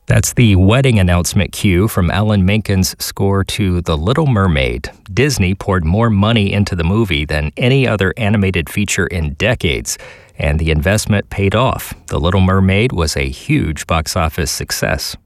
That's the wedding announcement cue from Alan Menken's score to The Little Mermaid. Disney poured more money into the movie than any other animated feature in decades, and the investment paid off. The Little Mermaid was a huge box office success.